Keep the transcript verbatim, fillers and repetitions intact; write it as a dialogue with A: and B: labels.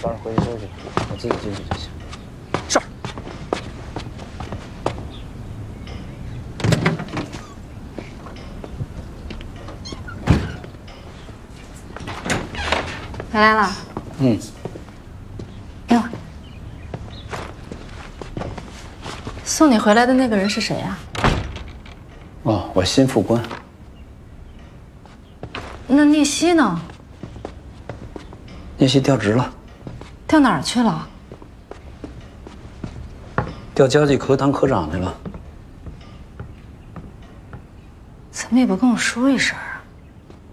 A: 早点回去休息，我自己进去就行。
B: 是。
C: 回来了。
A: 嗯。
C: 给我。送你回来的那个人是谁呀？
A: 哦，我新副官。
C: 那聂西呢？
A: 聂西调职了。
C: 调哪儿去了？
A: 调交际科当科长去了。
C: 怎么也不跟我说一声？